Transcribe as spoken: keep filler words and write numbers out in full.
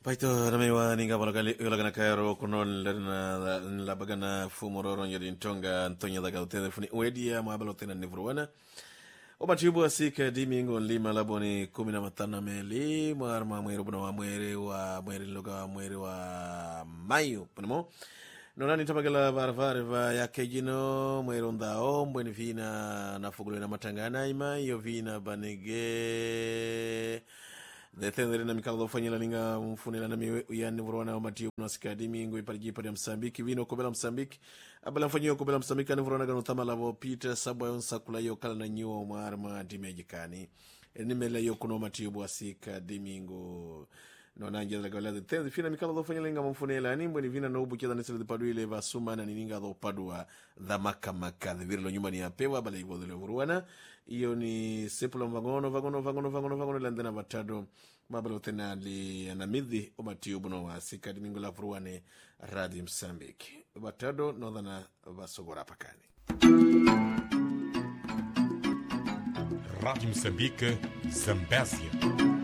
Paito na mewa ninga walagali ulagana kairo kunon lerna labagana fumororo nyeri ntonga Antonio da gautene funi wedia mabalo tena nevruana. Oba chibu asika dimingo lima laboni kumi na matano meli mwarma mwere buna wa mwere wa mwere loga wa mwere wa mayo punamo. Nonani tapagala varvare va yake jino mwere ondao mbweni vina na fugulu na matangana ima iyo vina banege the tendere na mikalo fanyela ninga mfunela na miwe yani vrona wa matio na sikadi mingo ipariji ya Msambiki vino kobela Msambiki abala mfanyo kobela Msambiki ani vrona gano tama lavo Peter sabo yonsa kula yo kala na nyuo marma dimejikani enimele yo kuno matio bwasika dimingo no nanja la gala the tendere fina mikalo fanyela ninga mfunela ani mbweni vina no bukiza nesele de padu ile vasuma na ninga do padua dha maka maka the virlo nyuma ni apewa bala ibo de vrona iyo ni sepula vagono vagono vagono vagono vagono landena batado mabalo tena li anamidhi omatio buno wa sika dimingo la vruane Radio Msambiki batado nodhana vasogora pakani Radio Msambiki Zambésia.